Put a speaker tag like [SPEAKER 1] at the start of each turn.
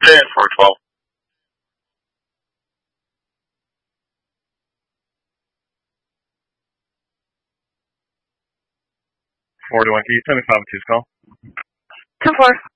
[SPEAKER 1] 10 412.
[SPEAKER 2] 421, can you send me 5 call?
[SPEAKER 3] 10-4.